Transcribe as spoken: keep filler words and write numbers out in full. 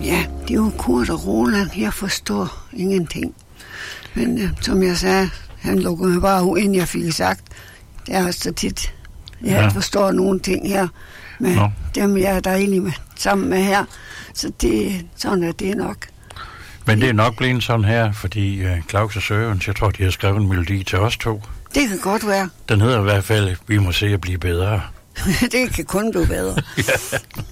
Ja, det er jo Kurt og Roland. Jeg forstår ingenting. Men øh, som jeg sagde, han lukkede mig bare ud, inden jeg fik sagt. Det er så tit, jeg ja. forstår nogle ting her med Nå. dem, jeg er dejlig med, sammen med her. Så det, sådan er det nok. Men det er nok blevet sådan her, fordi uh, Claus og Sørens, jeg tror, de har skrevet en melodi til os to. Det kan godt være. Den hedder i hvert fald, vi må se at blive bedre. Det kan kun blive bedre. Ja.